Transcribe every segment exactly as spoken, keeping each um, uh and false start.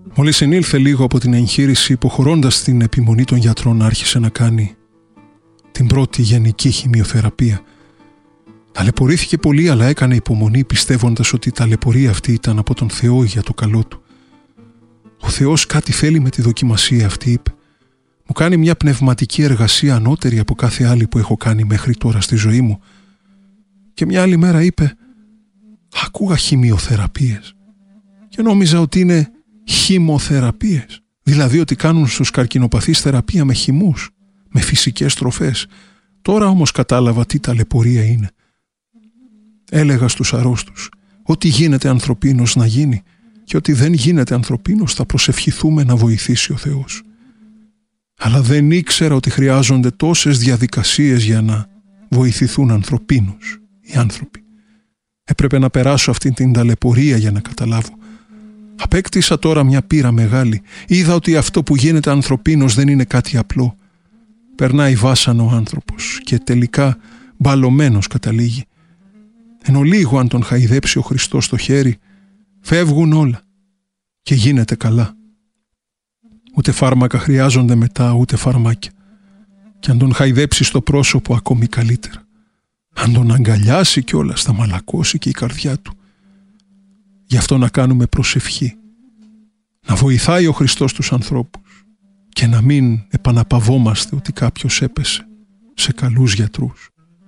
Μόλις συνήλθε λίγο από την εγχείρηση, υποχωρώντας την επιμονή των γιατρών, άρχισε να κάνει την πρώτη γενική χημειοθεραπεία. Ταλαιπωρήθηκε πολύ, αλλά έκανε υπομονή, πιστεύοντας ότι η ταλαιπωρία αυτή ήταν από τον Θεό για το καλό του. Ο Θεός κάτι θέλει με τη δοκιμασία αυτή, είπε. Μου κάνει μια πνευματική εργασία ανώτερη από κάθε άλλη που έχω κάνει μέχρι τώρα στη ζωή μου. Και μια άλλη μέρα είπε, άκουγα χημειοθεραπείες και νόμιζα ότι είναι χημοθεραπείες, δηλαδή ότι κάνουν στους καρκινοπαθείς θεραπεία με χυμούς, με φυσικές τροφές. Τώρα όμως κατάλαβα τι ταλαιπωρία είναι. Έλεγα στους αρρώστους, ό,τι γίνεται ανθρωπίνος να γίνει και ό,τι δεν γίνεται ανθρωπίνος θα προσευχηθούμε να βοηθήσει ο Θεός. Αλλά δεν ήξερα ότι χρειάζονται τόσες διαδικασίες για να βοηθηθούν ανθρωπίνως οι άνθρωποι. Έπρεπε να περάσω αυτή την ταλαιπωρία για να καταλάβω. Απέκτησα τώρα μια πείρα μεγάλη. Είδα ότι αυτό που γίνεται ανθρωπίνος δεν είναι κάτι απλό. Περνάει βάσανο ο άνθρωπος και τελικά μπαλωμένος καταλήγει. Ενώ λίγο αν τον χαϊδέψει ο Χριστός στο χέρι, φεύγουν όλα και γίνεται καλά. Ούτε φάρμακα χρειάζονται μετά, ούτε φαρμάκια. Και αν τον χαϊδέψει στο πρόσωπο, ακόμη καλύτερα. Αν τον αγκαλιάσει κιόλας, θα μαλακώσει και η καρδιά του. Γι' αυτό να κάνουμε προσευχή. Να βοηθάει ο Χριστός τους ανθρώπους και να μην επαναπαυόμαστε ότι κάποιος έπεσε σε καλούς γιατρούς.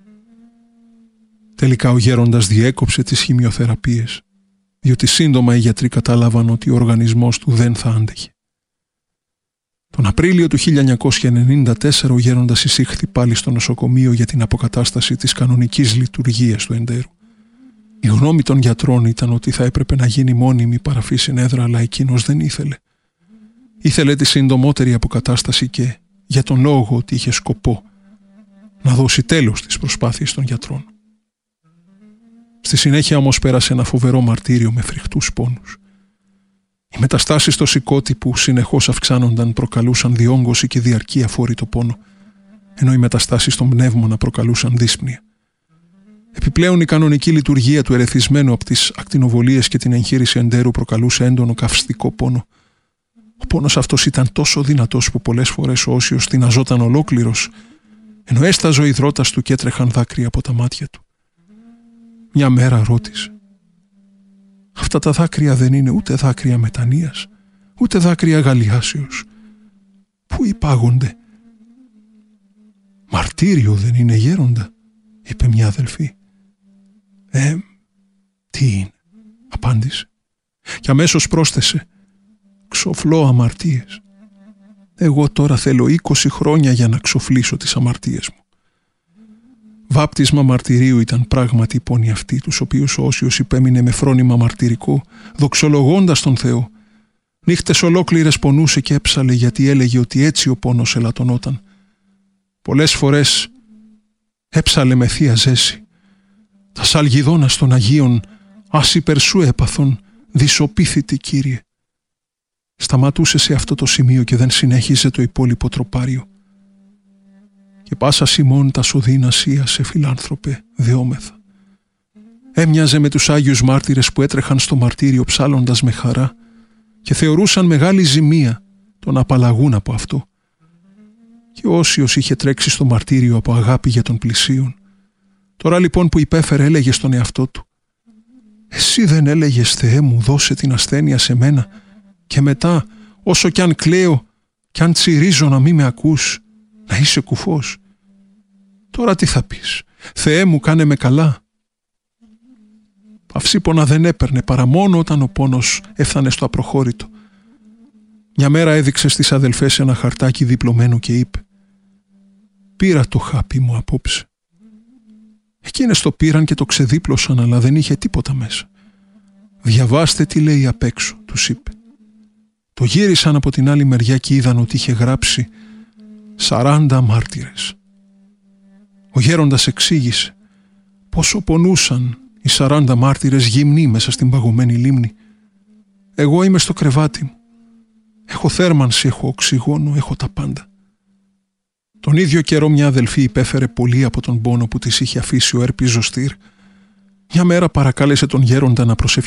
Τελικά ο γέροντας διέκοψε τις χημειοθεραπείες, διότι σύντομα οι γιατροί κατάλαβαν ότι ο οργανισμός του δεν θα άντεχε. Τον Απρίλιο του χίλια εννιακόσια ενενήντα τέσσερα ο γέροντας εισήχθη πάλι στο νοσοκομείο για την αποκατάσταση της κανονικής λειτουργίας του εντέρου. Η γνώμη των γιατρών ήταν ότι θα έπρεπε να γίνει μόνιμη παραφή συνέδρα, αλλά εκείνος δεν ήθελε. Ήθελε τη συντομότερη αποκατάσταση και για τον λόγο ότι είχε σκοπό να δώσει τέλος στις προσπάθειες των γιατρών. Στη συνέχεια όμως πέρασε ένα φοβερό μαρτύριο με φρικτούς πόνους. Οι μεταστάσεις στο σηκώτη που συνεχώς αυξάνονταν προκαλούσαν διόγκωση και διαρκή αφόρητο πόνο, ενώ οι μεταστάσεις στον πνεύμονα προκαλούσαν δύσπνοια. Επιπλέον η κανονική λειτουργία του ερεθισμένου από τις ακτινοβολίες και την εγχείρηση εντέρου προκαλούσε έντονο καυστικό πόνο. Ο πόνος αυτός ήταν τόσο δυνατός που πολλές φορές ο όσιος τειναζόταν ολόκληρος, ενώ έσταζε ο υδρότας του και έτρεχαν δάκρυα από τα μάτια του. Μια μέρα ρώτησε, αυτά τα δάκρυα δεν είναι ούτε δάκρυα μετανοίας, ούτε δάκρυα γαλιάσεως. Πού υπάγονται? Μαρτύριο δεν είναι, γέροντα? Είπε μια αδελφή. Ε, τι είναι? Απάντησε. Και αμέσως πρόσθεσε, ξοφλώ αμαρτίες. Εγώ τώρα θέλω είκοσι χρόνια για να ξοφλήσω τις αμαρτίες μου. Βάπτισμα μαρτυρίου ήταν πράγματι οι πόνοι αυτοί, τους οποίους ο όσιος υπέμεινε με φρόνημα μαρτυρικό, δοξολογώντας τον Θεό. Νύχτες ολόκληρες πονούσε και έψαλε, γιατί έλεγε ότι έτσι ο πόνος ελαττωνόταν. Πολλές φορές έψαλε με θεία ζέση. Τα σαλγιδόνας των Αγίων ας υπερσού έπαθον, δυσοπίθητη Κύριε. Σταματούσε σε αυτό το σημείο και δεν συνέχιζε το υπόλοιπο τροπάριο. Και πάσα σημών τα σωδίνα σία σε φιλάνθρωπε δεόμεθα. Έμοιαζε με τους Άγιους μάρτυρες που έτρεχαν στο μαρτύριο ψάλλοντας με χαρά και θεωρούσαν μεγάλη ζημία το να απαλλαγούν από αυτό. Και ο όσιος είχε τρέξει στο μαρτύριο από αγάπη για τον πλησίον, τώρα λοιπόν που υπέφερε έλεγε στον εαυτό του, «Εσύ δεν έλεγες, Θεέ μου, δώσε την ασθένεια σε μένα και μετά όσο κι αν κλαίω κι αν τσιρίζω να μην με ακούς, να είσαι κουφός. Τώρα τι θα πεις? Θεέ μου, κάνε με καλά». Παυσίπονα δεν έπαιρνε παρά μόνο όταν ο πόνος έφτανε στο απροχώρητο. Μια μέρα έδειξε στις αδελφές ένα χαρτάκι διπλωμένο και είπε, «Πήρα το χάπι μου απόψε». Εκείνες το πήραν και το ξεδίπλωσαν, αλλά δεν είχε τίποτα μέσα. «Διαβάστε τι λέει απ' έξω», τους είπε. Το γύρισαν από την άλλη μεριά και είδαν ότι είχε γράψει σαράντα μάρτυρες. Ο γέροντας εξήγησε πόσο πονούσαν οι σαράντα μάρτυρες γυμνοί μέσα στην παγωμένη λίμνη. «Εγώ είμαι στο κρεβάτι μου. Έχω θέρμανση, έχω οξυγόνο, έχω τα πάντα». Τον ίδιο καιρό μια αδελφή υπέφερε πολύ από τον πόνο που της είχε αφήσει ο Ερπής Ζωστήρ. Μια μέρα παρακάλεσε τον γέροντα να προσευχηθεί